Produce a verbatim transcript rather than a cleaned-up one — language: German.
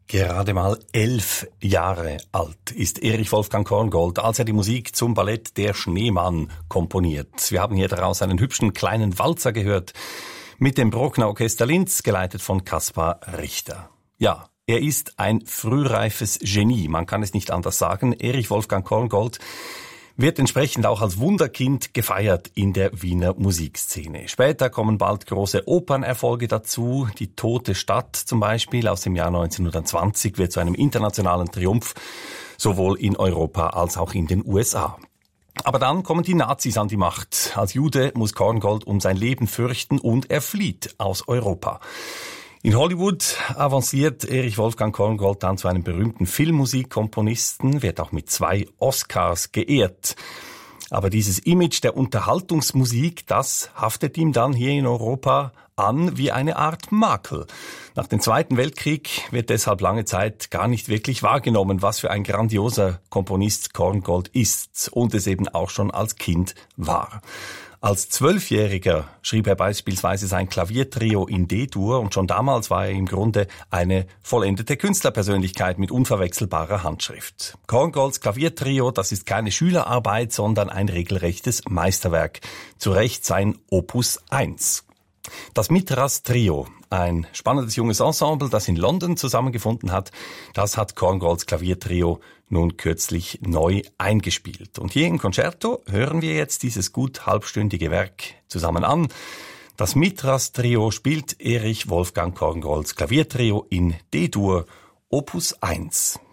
Gerade mal elf Jahre alt ist Erich Wolfgang Korngold, als er die Musik zum Ballett Der Schneemann komponiert. Wir haben hier daraus einen hübschen kleinen Walzer gehört mit dem Bruckner Orchester Linz, geleitet von Kaspar Richter. Ja, er ist ein frühreifes Genie, man kann es nicht anders sagen. Erich Wolfgang Korngold wird entsprechend auch als Wunderkind gefeiert in der Wiener Musikszene. Später kommen bald große Opernerfolge dazu. Die Tote Stadt zum Beispiel aus dem Jahr neunzehnhundertzwanzig wird zu einem internationalen Triumph, sowohl in Europa als auch in den U S A. Aber dann kommen die Nazis an die Macht. Als Jude muss Korngold um sein Leben fürchten und er flieht aus Europa. In Hollywood avanciert Erich Wolfgang Korngold dann zu einem berühmten Filmmusikkomponisten, wird auch mit zwei Oscars geehrt. Aber dieses Image der Unterhaltungsmusik, das haftet ihm dann hier in Europa an wie eine Art Makel. Nach dem Zweiten Weltkrieg wird deshalb lange Zeit gar nicht wirklich wahrgenommen, was für ein grandioser Komponist Korngold ist und es eben auch schon als Kind war. Als Zwölfjähriger schrieb er beispielsweise sein Klaviertrio in D-Dur und schon damals war er im Grunde eine vollendete Künstlerpersönlichkeit mit unverwechselbarer Handschrift. Korngolds Klaviertrio, das ist keine Schülerarbeit, sondern ein regelrechtes Meisterwerk. Zu Recht sein Opus eins. Das Mitras Trio, ein spannendes junges Ensemble, das in London zusammengefunden hat, das hat Korngolds Klaviertrio nun kürzlich neu eingespielt. Und hier im Concerto hören wir jetzt dieses gut halbstündige Werk zusammen an. Das Mitras Trio spielt Erich Wolfgang Korngolds Klaviertrio in D-Dur, Opus eins.